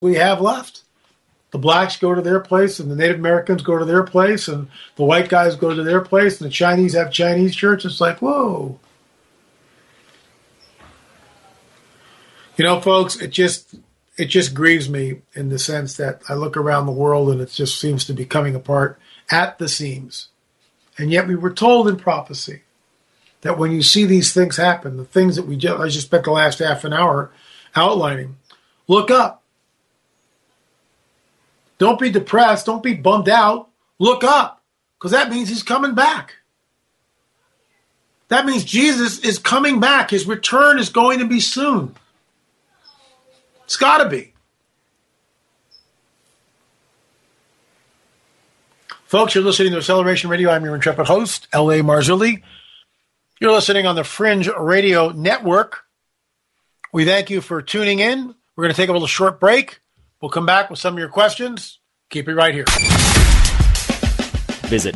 we have left. The blacks go to their place, and the Native Americans go to their place, and the white guys go to their place, and the Chinese have Chinese church. It's like, whoa. You know, folks, it just grieves me in the sense that I look around the world and it just seems to be coming apart at the seams. And yet we were told in prophecy that when you see these things happen, the things that I just spent the last half an hour outlining, look up. Don't be depressed. Don't be bummed out. Look up, because that means he's coming back. That means Jesus is coming back. His return is going to be soon. It's got to be. Folks, you're listening to Acceleration Radio. I'm your intrepid host, L.A. Marzulli. You're listening on the Fringe Radio Network. We thank you for tuning in. We're going to take a little short break. We'll come back with some of your questions. Keep it right here. Visit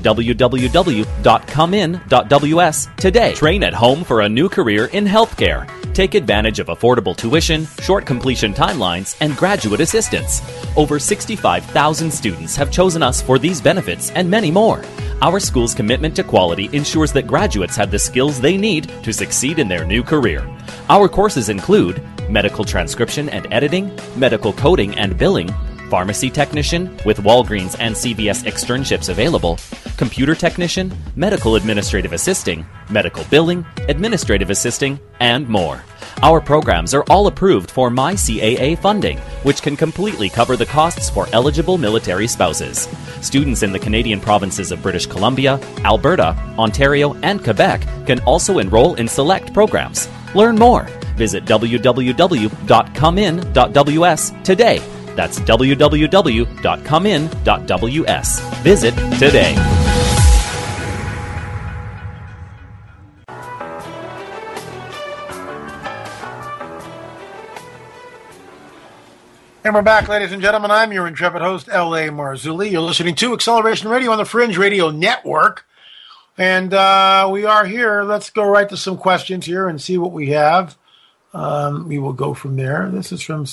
www.comein.ws today. Train at home for a new career in healthcare. Take advantage of affordable tuition, short completion timelines, and graduate assistance. Over 65,000 students have chosen us for these benefits and many more. Our school's commitment to quality ensures that graduates have the skills they need to succeed in their new career. Our courses include medical transcription and editing, medical coding and billing, pharmacy technician with Walgreens and CVS externships available, computer technician, medical administrative assisting, medical billing, administrative assisting, and more. Our programs are all approved for MyCAA funding, which can completely cover the costs for eligible military spouses. Students in the Canadian provinces of British Columbia, Alberta, Ontario, and Quebec can also enroll in select programs. Learn more. Visit www.comein.ws today. That's www.comein.ws. Visit today. And we're back, ladies and gentlemen. I'm your intrepid host, L.A. Marzulli. You're listening to Acceleration Radio on the Fringe Radio Network. And we are here. Let's go right to some questions here and see what we have. We will go from there. This is from...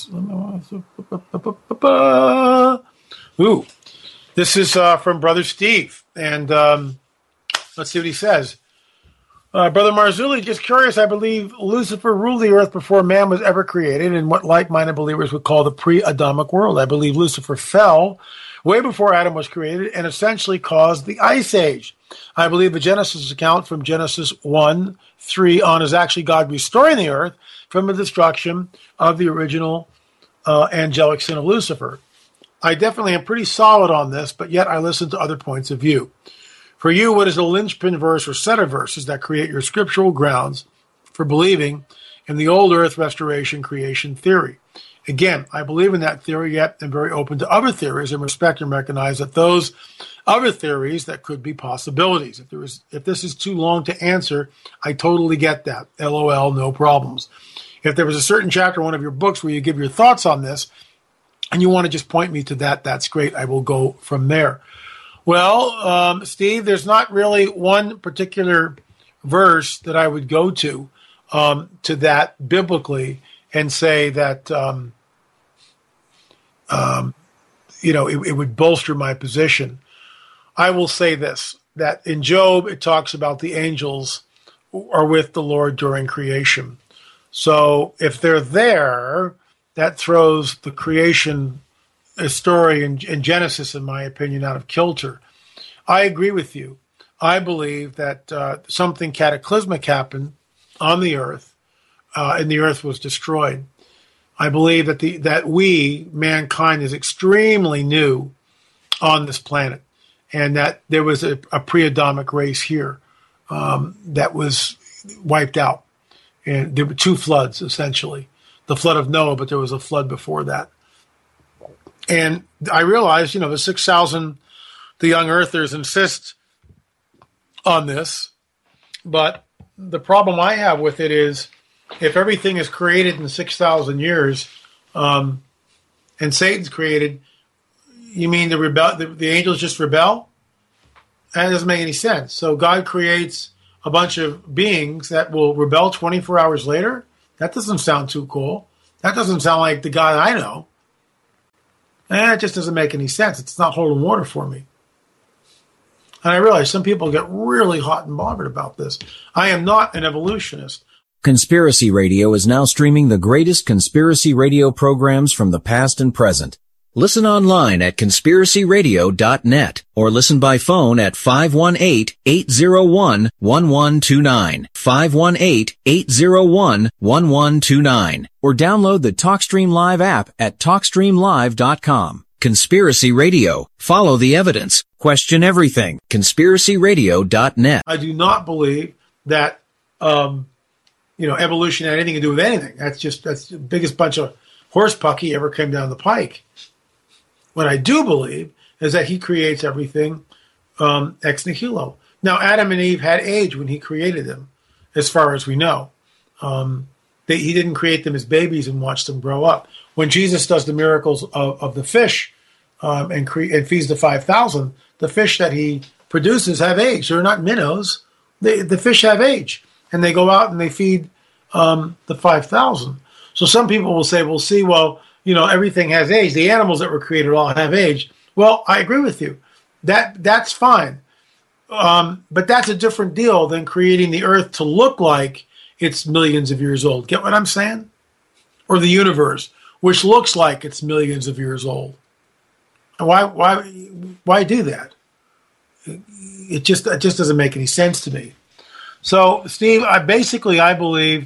This is from Brother Steve. And let's see what he says. Brother Marzulli, just curious, I believe Lucifer ruled the earth before man was ever created in what like-minded believers would call the pre-Adamic world. I believe Lucifer fell way before Adam was created and essentially caused the Ice Age. I believe the Genesis account from Genesis 1:3 on is actually God restoring the earth from the destruction of the original angelic sin of Lucifer. I definitely am pretty solid on this, but yet I listen to other points of view. For you, what is the linchpin verse or set of verses that create your scriptural grounds for believing in the old earth restoration creation theory? Again, I believe in that theory, yet I'm very open to other theories and respect and recognize that those other theories that could be possibilities. If this is too long to answer, I totally get that. LOL, no problems. If there was a certain chapter in one of your books where you give your thoughts on this and you want to just point me to that, that's great. I will go from there. Well, Steve, there's not really one particular verse that I would go to that biblically and say that, it would bolster my position. I will say this, that in Job, it talks about the angels are with the Lord during creation. So if they're there, that throws the creation story in Genesis, in my opinion, out of kilter. I agree with you. I believe that something cataclysmic happened on the earth, and the earth was destroyed. I believe that we, mankind, is extremely new on this planet, and that there was a pre-Adamic race here that was wiped out. And there were two floods, essentially. The flood of Noah, but there was a flood before that. And I realized, the 6,000, the young earthers insist on this. But the problem I have with it is if everything is created in 6,000 years and Satan's created, you mean the angels just rebel? That doesn't make any sense. So God creates a bunch of beings that will rebel 24 hours later? That doesn't sound too cool. That doesn't sound like the God I know. It just doesn't make any sense. It's not holding water for me. And I realize some people get really hot and bothered about this. I am not an evolutionist. Conspiracy Radio is now streaming the greatest conspiracy radio programs from the past and present. Listen online at conspiracyradio.net or listen by phone at 518-801-1129, 518-801-1129, or download the TalkStream Live app at TalkStreamLive.com. Conspiracy Radio. Follow the evidence. Question everything. conspiracyradio.net. I do not believe that, evolution had anything to do with anything. That's the biggest bunch of horse pucky ever came down the pike. What I do believe is that he creates everything ex nihilo. Now, Adam and Eve had age when he created them, as far as we know. He didn't create them as babies and watch them grow up. When Jesus does the miracles of the fish and feeds the 5,000, the fish that he produces have age. They're not minnows. The fish have age, and they go out and they feed the 5,000. So some people will say, everything has age. The animals that were created all have age. Well, I agree with you. That's fine. But that's a different deal than creating the earth to look like it's millions of years old. Get what I'm saying? Or the universe, which looks like it's millions of years old. And why do that? It just doesn't make any sense to me. So, Steve, I believe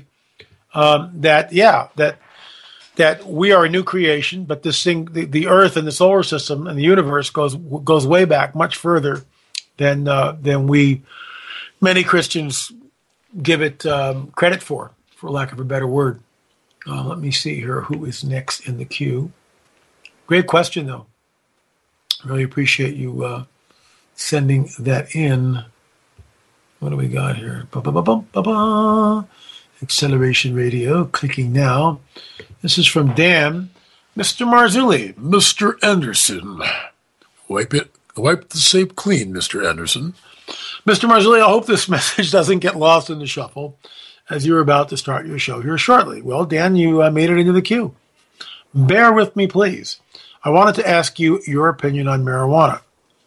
that we are a new creation, but this thing, the Earth and the solar system and the universe goes way back, much further than many Christians give it credit for lack of a better word. Let me see here who is next in the queue. Great question, though. Really appreciate you sending that in. What do we got here? Acceleration Radio, clicking now. This is from Dan. Mr. Marzulli. Mr. Anderson. Wipe the safe clean, Mr. Anderson. Mr. Marzulli, I hope this message doesn't get lost in the shuffle as you're about to start your show here shortly. Well, Dan, you made it into the queue. Bear with me, please. I wanted to ask you your opinion on marijuana.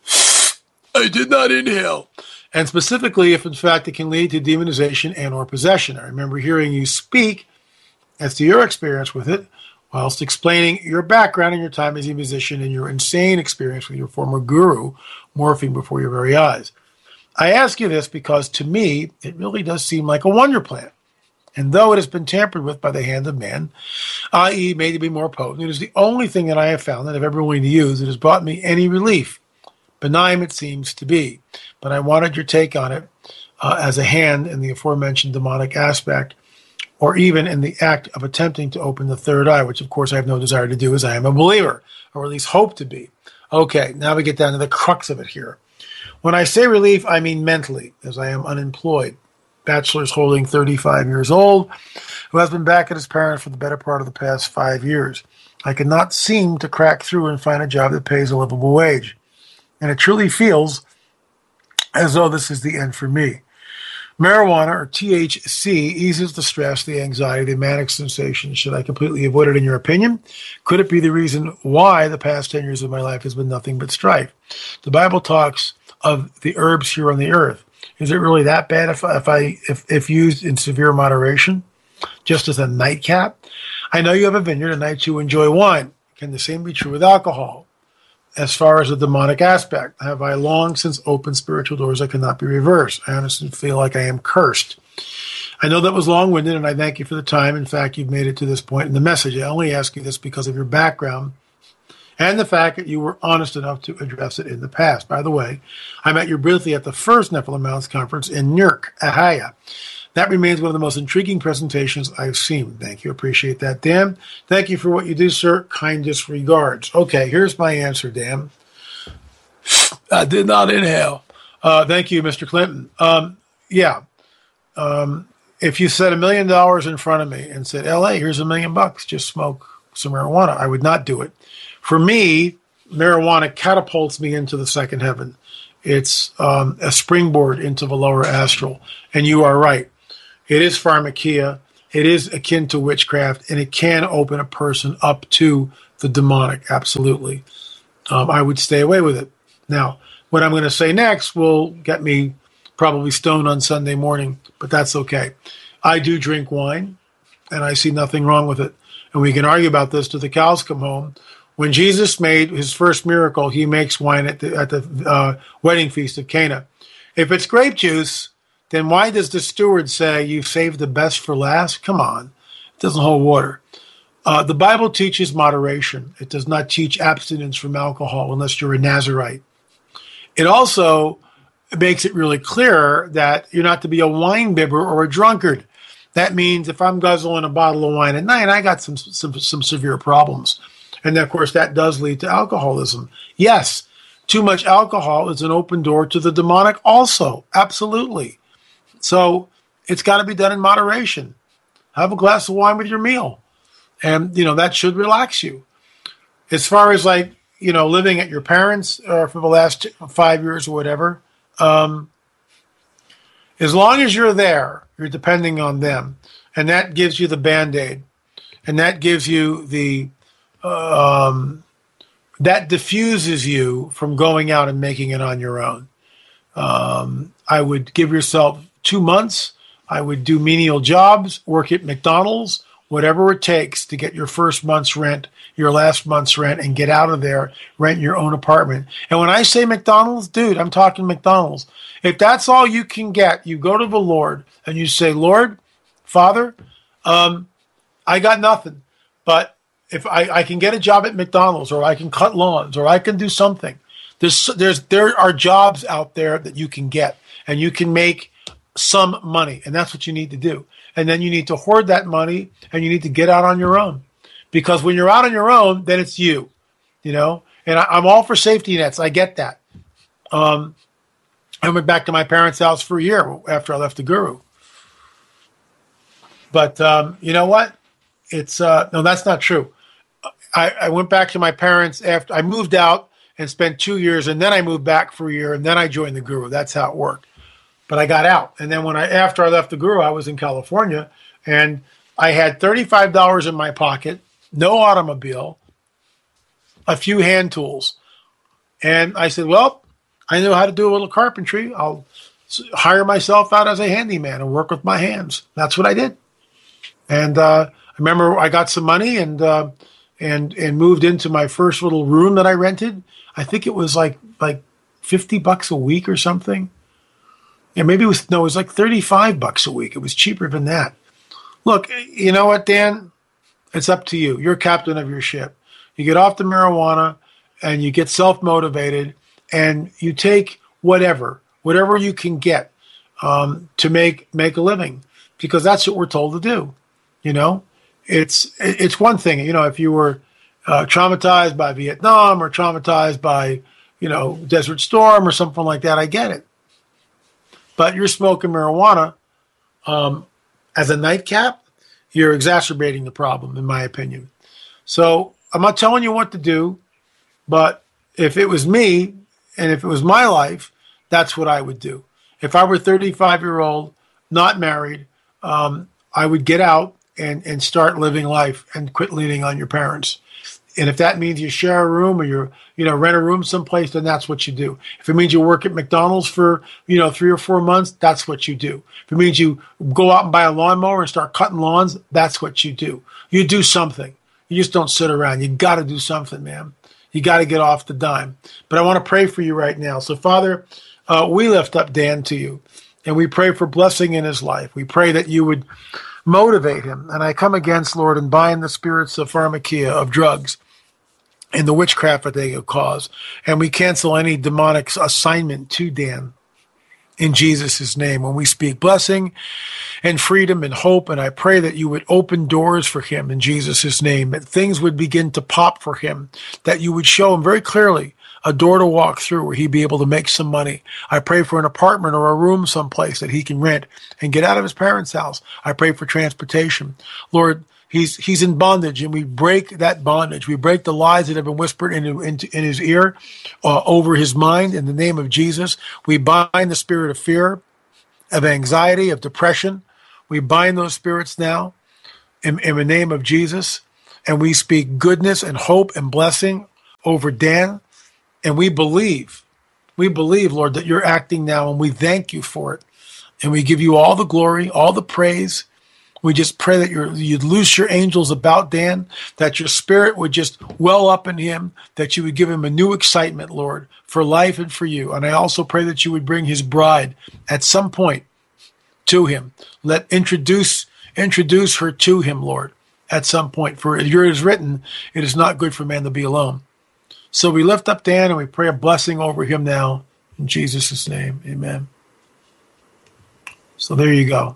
I did not inhale. And specifically, if in fact it can lead to demonization and or possession. I remember hearing you speak as to your experience with it, whilst explaining your background and your time as a musician and your insane experience with your former guru morphing before your very eyes. I ask you this because, to me, it really does seem like a wonder plant. And though it has been tampered with by the hand of man, i.e. made to be more potent, it is the only thing that I have found that I've ever been willing to use that has brought me any relief. Benign it seems to be. But I wanted your take on it as a hand in the aforementioned demonic aspect, or even in the act of attempting to open the third eye, which of course I have no desire to do, as I am a believer, or at least hope to be. Okay, now we get down to the crux of it here. When I say relief, I mean mentally, as I am unemployed. Bachelor's holding 35 years old, who has been back at his parents for the better part of the past 5 years. I cannot seem to crack through and find a job that pays a livable wage. And it truly feels as though this is the end for me. Marijuana, or THC, eases the stress, the anxiety, the manic sensation. Should I completely avoid it, in your opinion? Could it be the reason why the past 10 years of my life has been nothing but strife? The Bible talks of the herbs here on the earth. Is it really that bad if used in severe moderation, just as a nightcap? I know you have a vineyard and I too enjoy wine. Can the same be true with alcohol? As far as the demonic aspect, have I long since opened spiritual doors that cannot be reversed? I honestly feel like I am cursed. I know that was long-winded, and I thank you for the time. In fact, you've made it to this point in the message. I only ask you this because of your background and the fact that you were honest enough to address it in the past. By the way, I met you briefly at the first Nephilim Mounds Conference in Nurk, Ahaya. That remains one of the most intriguing presentations I've seen. Thank you. Appreciate that, Dan. Thank you for what you do, sir. Kindest regards. Okay, here's my answer, Dan. I did not inhale. Thank you, Mr. Clinton. If you set $1 million in front of me and said, L.A., here's $1 million, just smoke some marijuana, I would not do it. For me, marijuana catapults me into the second heaven. It's a springboard into the lower astral. And you are right. It is pharmakia. It is akin to witchcraft, and it can open a person up to the demonic. Absolutely. I would stay away with it. Now, what I'm going to say next will get me probably stoned on Sunday morning, but that's okay. I do drink wine, and I see nothing wrong with it. And we can argue about this till the cows come home. When Jesus made his first miracle, he makes wine at the wedding feast of Cana. If it's grape juice, then why does the steward say you've saved the best for last? Come on. It doesn't hold water. The Bible teaches moderation. It does not teach abstinence from alcohol unless you're a Nazirite. It also makes it really clear that you're not to be a wine bibber or a drunkard. That means if I'm guzzling a bottle of wine at night, I got some severe problems. And of course, that does lead to alcoholism. Yes, too much alcohol is an open door to the demonic also. Absolutely. So it's got to be done in moderation. Have a glass of wine with your meal. And, that should relax you. As far as living at your parents' for the last 5 years or whatever, as long as you're there, you're depending on them. And that gives you the Band-Aid. And that gives you that diffuses you from going out and making it on your own. I would give yourself 2 months. I would do menial jobs, work at McDonald's, whatever it takes to get your first month's rent, your last month's rent, and get out of there, rent your own apartment. And when I say McDonald's, dude, I'm talking McDonald's. If that's all you can get, you go to the Lord and you say, Lord, Father, I got nothing, but if I can get a job at McDonald's, or I can cut lawns, or I can do something, there are jobs out there that you can get, and you can make some money, and that's what you need to do. And then you need to hoard that money, and you need to get out on your own, because when you're out on your own, then it's you, And I'm all for safety nets. I get that. I went back to my parents' house for a year after I left the Guru. But you know what? No, that's not true. I went back to my parents after I moved out and spent 2 years, and then I moved back for a year, and then I joined the Guru. That's how it worked. But I got out, and then after I left the Guru, I was in California, and I had $35 in my pocket, no automobile, a few hand tools, and I said, "Well, I know how to do a little carpentry. I'll hire myself out as a handyman and work with my hands." That's what I did, and I remember I got some money and moved into my first little room that I rented. I think it was like $50 a week or something. Yeah, maybe it was like $35 a week. It was cheaper than that. Look, you know what, Dan? It's up to you. You're captain of your ship. You get off the marijuana and you get self-motivated and you take whatever you can get to make a living, because that's what we're told to do. It's one thing, if you were traumatized by Vietnam or traumatized by, Desert Storm or something like that, I get it. But you're smoking marijuana as a nightcap, you're exacerbating the problem, in my opinion. So I'm not telling you what to do, but if it was me and if it was my life, that's what I would do. If I were 35-year-old, not married, I would get out and start living life and quit leaning on your parents. And if that means you share a room or rent a room someplace, then that's what you do. If it means you work at McDonald's for, 3 or 4 months, that's what you do. If it means you go out and buy a lawnmower and start cutting lawns, that's what you do. You do something. You just don't sit around. You got to do something, man. You got to get off the dime. But I want to pray for you right now. So, Father, we lift up Dan to you, and we pray for blessing in his life. We pray that you would motivate him. And I come against, Lord, and bind the spirits of pharmakia, of drugs, and the witchcraft that they cause. And we cancel any demonic assignment to Dan in Jesus' name when we speak blessing and freedom and hope. And I pray that you would open doors for him in Jesus' name, that things would begin to pop for him, that you would show him very clearly a door to walk through where he'd be able to make some money. I pray for an apartment or a room someplace that he can rent and get out of his parents' house. I pray for transportation. Lord, he's in bondage, and we break that bondage. We break the lies that have been whispered in his ear over his mind in the name of Jesus. We bind the spirit of fear, of anxiety, of depression. We bind those spirits now in the name of Jesus. and we speak goodness and hope and blessing over Dan. And we believe, Lord, that you're acting now, and we thank you for it. And we give you all the glory, all the praise. We just pray that you'd loose your angels about Dan, that your spirit would just well up in him, that you would give him a new excitement, Lord, for life and for you. And I also pray that you would bring his bride at some point to him. Introduce her to him, Lord, at some point. For it is written, it is not good for man to be alone. So we lift up Dan and we pray a blessing over him now. In Jesus' name, amen. So there you go.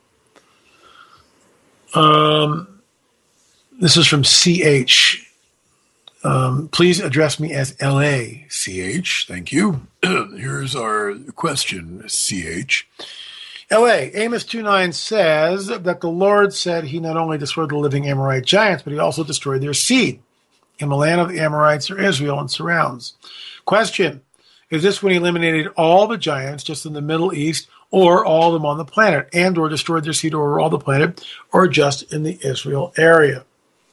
This is from CH. Please address me as LA. CH, thank you. Here's our question, CH. LA, Amos 2:9 says that the Lord said he not only destroyed the living Amorite giants, but he also destroyed their seed in the land of the Amorites or Israel and surrounds. Question, is this when he eliminated all the giants just in the Middle East, or all of them on the planet, and or destroyed their seed over all the planet, or just in the Israel area?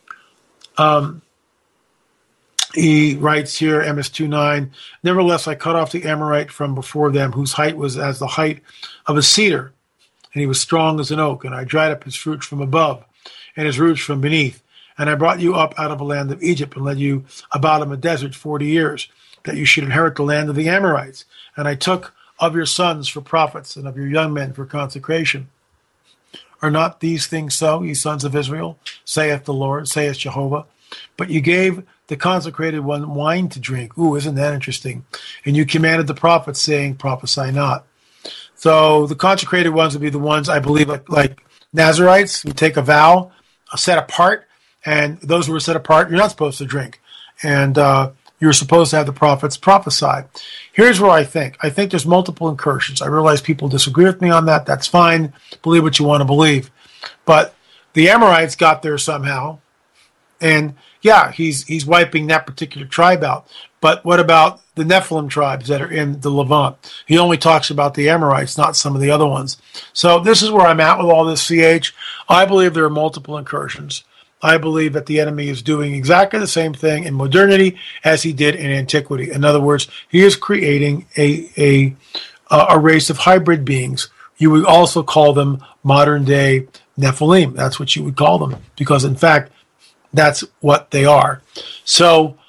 He writes here, Amos 2:9, nevertheless I cut off the Amorite from before them, whose height was as the height of a cedar, and he was strong as an oak, and I dried up his fruits from above, and his roots from beneath. And I brought you up out of the land of Egypt, and led you about in the desert 40 years, that you should inherit the land of the Amorites. And I took of your sons for prophets, and of your young men for consecration. Are not these things so, ye sons of Israel, saith the Lord, saith Jehovah? But you gave the consecrated one wine to drink. Ooh, isn't that interesting? And you commanded the prophets, saying, prophesy not. So the consecrated ones would be the ones, I believe, like Nazarites, who take a vow, set apart, and those who were set apart, you're not supposed to drink. And you're supposed to have the prophets prophesy. Here's what I think. I think there's multiple incursions. I realize people disagree with me on that. That's fine. Believe what you want to believe. But the Amorites got there somehow. And yeah, he's wiping that particular tribe out. But what about the Nephilim tribes that are in the Levant? He only talks about the Amorites, not some of the other ones. So this is where I'm at with all this, CH. I believe there are multiple incursions. I believe that the enemy is doing exactly the same thing in modernity as he did in antiquity. In other words, he is creating a race of hybrid beings. You would also call them modern-day Nephilim. That's what you would call them, because, in fact, that's what they are. So,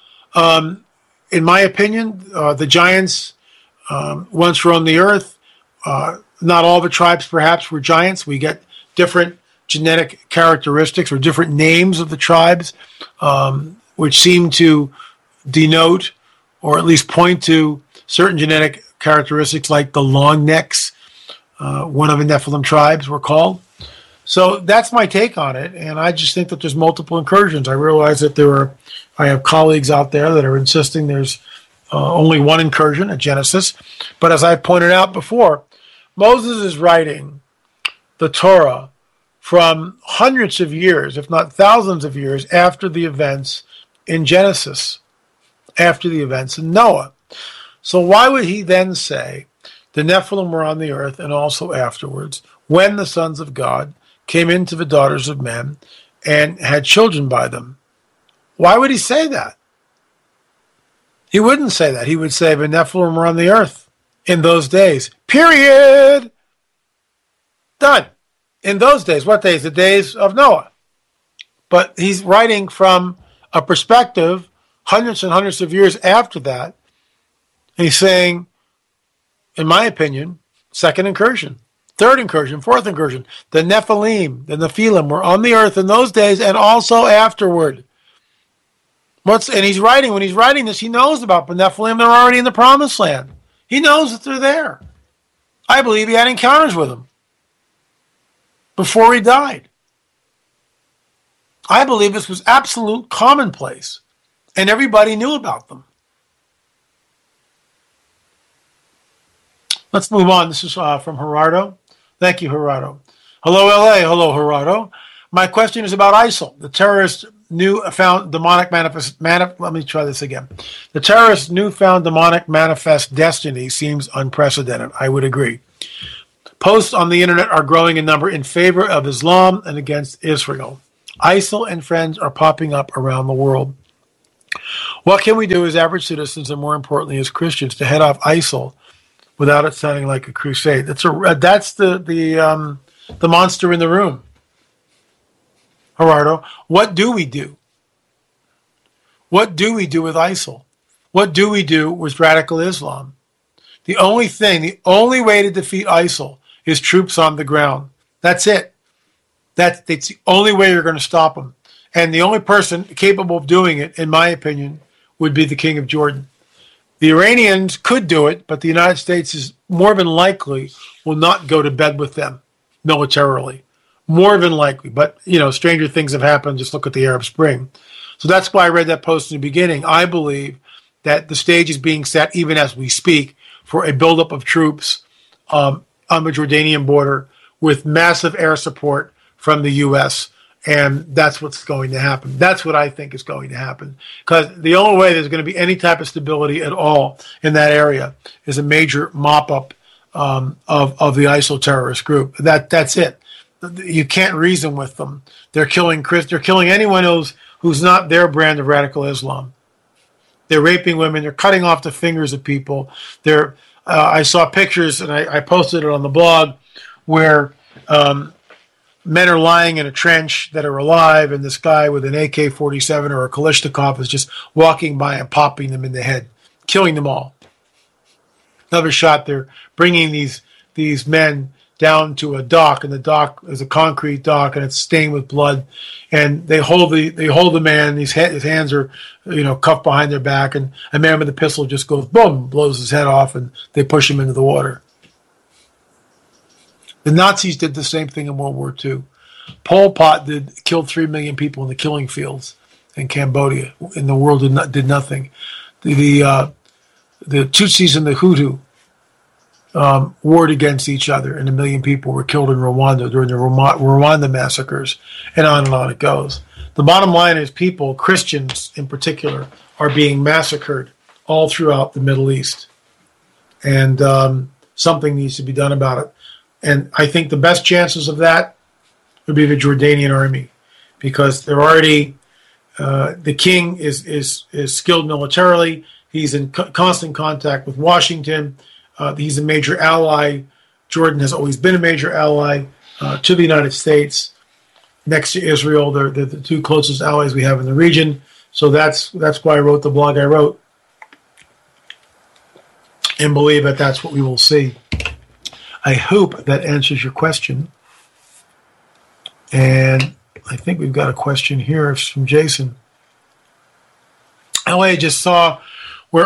in my opinion, the giants once roamed the earth. Not all the tribes, perhaps, were giants. We get different genetic characteristics or different names of the tribes, which seem to denote or at least point to certain genetic characteristics, like the long necks, one of the Nephilim tribes were called. So that's my take on it, and I just think that there's multiple incursions. I realize that I have colleagues out there that are insisting there's only one incursion at Genesis, but as I pointed out before, Moses is writing the Torah from hundreds of years, if not thousands of years, after the events in Genesis, after the events in Noah. So why would he then say the Nephilim were on the earth and also afterwards, when the sons of God came into the daughters of men and had children by them? Why would he say that? He wouldn't say that. He would say the Nephilim were on the earth in those days. Period. Done. In those days. What days? The days of Noah. But he's writing from a perspective hundreds and hundreds of years after that. And he's saying, in my opinion, second incursion, third incursion, fourth incursion. The Nephilim were on the earth in those days and also afterward. And he's writing, when he's writing this, he knows about the Nephilim. They're already in the promised land. He knows that they're there. I believe he had encounters with them before he died. I believe this was absolute commonplace, and everybody knew about them. Let's move on. This is from Gerardo. Thank you, Gerardo. Hello, LA. Hello, Gerardo. My question is about ISIL, the terrorist newfound demonic let me try this again. The terrorist newfound demonic manifest destiny seems unprecedented. I would agree. Posts on the internet are growing in number in favor of Islam and against Israel. ISIL and friends are popping up around the world. What can we do as average citizens, and more importantly as Christians, to head off ISIL without it sounding like a crusade? That's the monster in the room. Gerardo, what do we do? What do we do with ISIL? What do we do with radical Islam? The only way to defeat ISIL is troops on the ground. That's it. That's the only way you're going to stop them. And the only person capable of doing it, in my opinion, would be the King of Jordan. The Iranians could do it, but the United States is more than likely will not go to bed with them militarily. More than likely. But, stranger things have happened. Just look at the Arab Spring. So that's why I read that post in the beginning. I believe that the stage is being set, even as we speak, for a buildup of troops on the Jordanian border with massive air support from the U.S., and that's what's going to happen. That's what I think is going to happen. Because the only way there's going to be any type of stability at all in that area is a major mop-up of the ISIL terrorist group. That's it. You can't reason with them. They're killing anyone who's not their brand of radical Islam. They're raping women. They're cutting off the fingers of people. I saw pictures, and I posted it on the blog, where men are lying in a trench that are alive, and this guy with an AK-47 or a Kalashnikov is just walking by and popping them in the head, killing them all. Another shot, they're bringing these men down to a dock, and the dock is a concrete dock, and it's stained with blood. And they hold the man. His hands are, cuffed behind their back, and a man with a pistol just goes boom, blows his head off, and they push him into the water. The Nazis did the same thing in World War II. Pol Pot killed 3 million people in the killing fields in Cambodia, and the world did nothing. The Tutsis and the Hutu warred against each other, and 1 million people were killed in Rwanda during the Rwanda massacres, and on it goes. The bottom line is people, Christians in particular, are being massacred all throughout the Middle East, and something needs to be done about it. And I think the best chances of that would be the Jordanian army, because they're already the king is skilled militarily. He's in constant contact with Washington. He's a major ally. Jordan has always been a major ally to the United States. Next to Israel, they're the two closest allies we have in the region. So that's why I wrote the blog I wrote, and believe that that's what we will see. I hope that answers your question. And I think we've got a question here from Jason. LA just saw your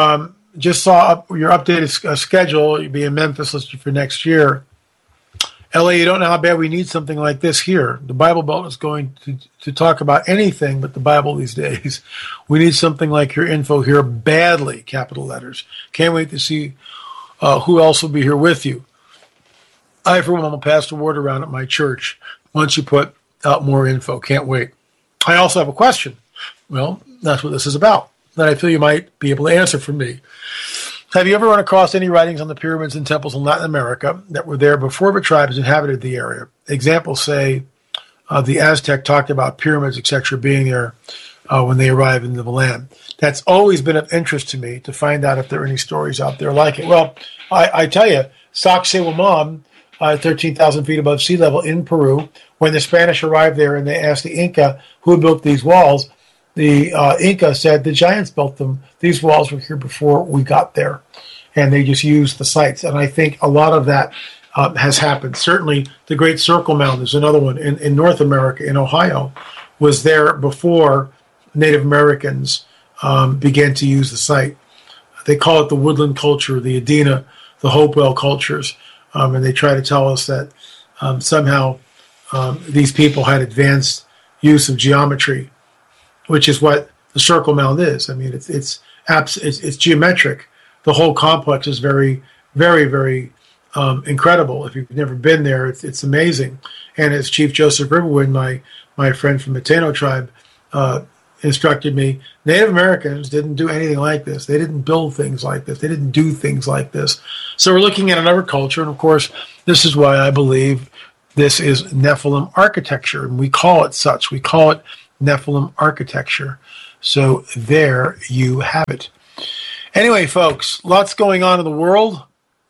updated schedule. You'll be in Memphis listed for next year. LA, you don't know how bad we need something like this here. The Bible Belt is going to talk about anything but the Bible these days. We need something like your info here badly, capital letters. Can't wait to see who else will be here with you. I, for one, will pass the word around at my church once you put out more info. Can't wait. I also have a question. Well, that's what this is about, that I feel you might be able to answer for me. Have you ever run across any writings on the pyramids and temples in Latin America that were there before the tribes inhabited the area? Examples say the Aztec talked about pyramids, etc., being there when they arrived into the land. That's always been of interest to me, to find out if there are any stories out there like it. Well, I tell you, Sacsayhuaman, 13,000 feet above sea level in Peru, when the Spanish arrived there and they asked the Inca who built these walls, the Inca said the giants built them. These walls were here before we got there, and they just used the sites. And I think a lot of that has happened. Certainly, the Great Circle Mound is another one in North America, in Ohio, was there before Native Americans began to use the site. They call it the woodland culture, the Adena, the Hopewell cultures, and they try to tell us that somehow these people had advanced use of geometry, which is what the Circle Mound is. I mean, it's geometric. The whole complex is very, very, very incredible. If you've never been there, it's amazing. And as Chief Joseph Riverwind, my friend from the Taino tribe, instructed me, Native Americans didn't do anything like this. They didn't build things like this. They didn't do things like this. So we're looking at another culture, and of course, this is why I believe This is Nephilim architecture, and we call it such. We call it Nephilim architecture. So there you have it. Anyway, folks, lots going on in the world.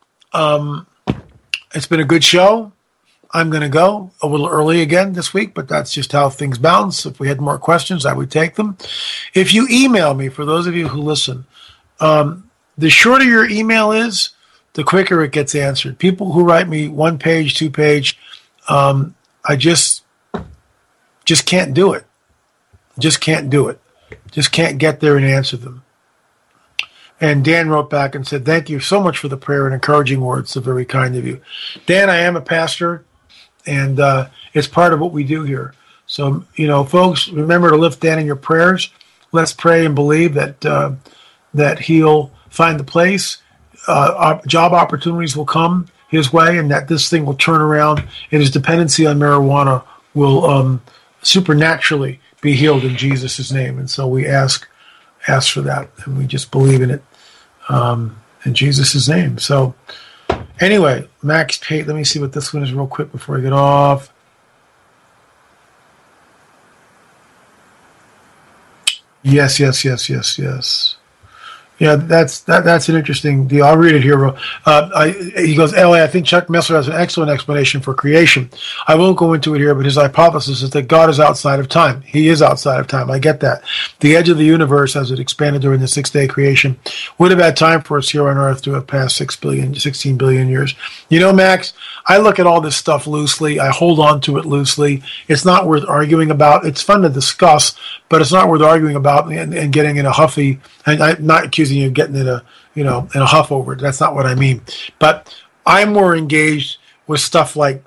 It's been a good show. I'm going to go a little early again this week, but that's just how things bounce. If we had more questions, I would take them. If you email me, for those of you who listen, the shorter your email is, the quicker it gets answered. People who write me 1 page, 2 page, I just can't do it. Just can't do it. Just can't get there and answer them. And Dan wrote back and said, thank you so much for the prayer and encouraging words. So very kind of you. Dan, I am a pastor, and it's part of what we do here. So, folks, remember to lift Dan in your prayers. Let's pray and believe that he'll find the place. Job opportunities will come his way, and that this thing will turn around, and his dependency on marijuana will supernaturally be healed in Jesus' name. And so we ask for that, and we just believe in it in Jesus' name. So anyway, Max Pate, let me see what this one is real quick before I get off. Yes. Yeah, that's an interesting deal. I'll read it here. He goes, L.A., I think Chuck Missler has an excellent explanation for creation. I won't go into it here, but his hypothesis is that God is outside of time. He is outside of time. I get that. The edge of the universe, as it expanded during the 6-day creation, would have had time for us here on Earth to have passed 16 billion years. Max, I look at all this stuff loosely. I hold on to it loosely. It's not worth arguing about. It's fun to discuss, but it's not worth arguing about and getting in a huffy. And I'm not accusing you of getting in a huff over it. That's not what I mean. But I'm more engaged with stuff like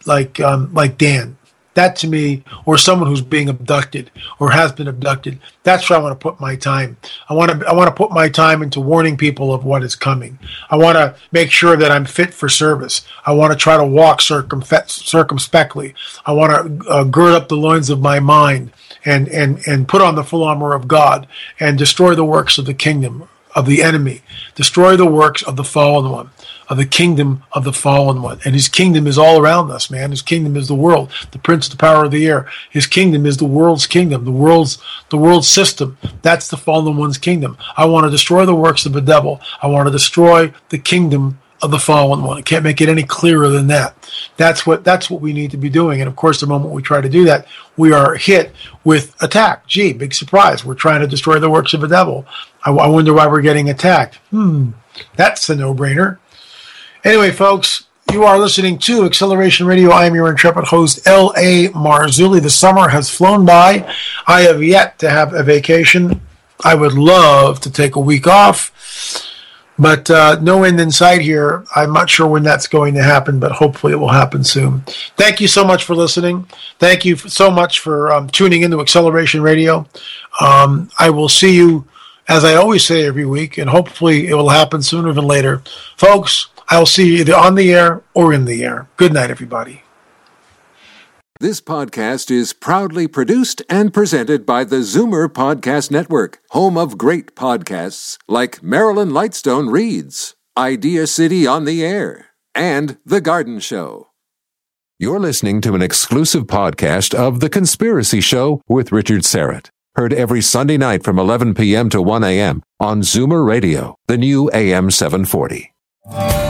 Dan. That to me, or someone who's being abducted or has been abducted, that's where I want to put my time. I want to put my time into warning people of what is coming. I want to make sure that I'm fit for service. I want to try to walk circumspectly. I want to gird up the loins of my mind and put on the full armor of God and destroy the works of the kingdom of the enemy, destroy the works of the fallen one, of the kingdom of the fallen one. And his kingdom is all around us, man. His kingdom is the world, the prince of the power of the air. His kingdom is the world's kingdom, the world's system. That's the fallen one's kingdom. I want to destroy the works of the devil. I want to destroy the kingdom of the fallen one. I can't make it any clearer than that. That's what we need to be doing. And of course, the moment we try to do that, we are hit with attack. Gee, big surprise. We're trying to destroy the works of the devil. I wonder why we're getting attacked. That's a no-brainer. Anyway, folks, you are listening to Acceleration Radio. I am your intrepid host, L.A. Marzulli. The summer has flown by. I have yet to have a vacation. I would love to take a week off, but no end in sight here. I'm not sure when that's going to happen, but hopefully it will happen soon. Thank you so much for listening. Thank you so much for tuning into Acceleration Radio. I will see you, as I always say every week, and hopefully it will happen sooner than later. Folks, I'll see you either on the air or in the air. Good night, everybody. This podcast is proudly produced and presented by the Zoomer Podcast Network, home of great podcasts like Marilyn Lightstone Reads, Idea City on the Air, and The Garden Show. You're listening to an exclusive podcast of The Conspiracy Show with Richard Serrett. Heard every Sunday night from 11 p.m. to 1 a.m. on Zoomer Radio, the new AM 740.